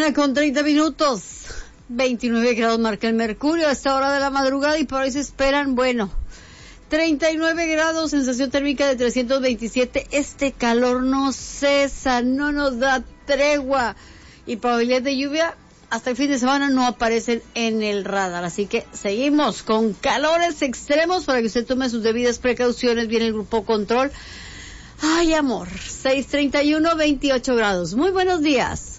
1:30. 29 grados marca el mercurio a esta hora de la madrugada y por hoy se esperan, 39 grados, sensación térmica de 327. Este calor no cesa, no nos da tregua y probabilidad de lluvia hasta el fin de semana no aparecen en el radar. Así que seguimos con calores extremos para que usted tome sus debidas precauciones. Viene el grupo control. Ay, amor, 6:31, 28 grados. Muy buenos días.